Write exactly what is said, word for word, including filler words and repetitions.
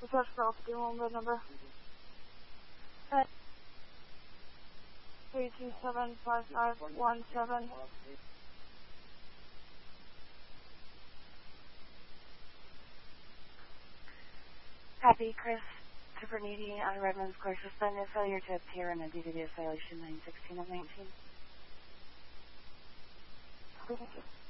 Request for optimal bed number. three two seven five five one seven. Copy, Chris. Superniti on Redmond Square suspended. Failure to appear in a D V D violation nine sixteen of nineteen. Thank you.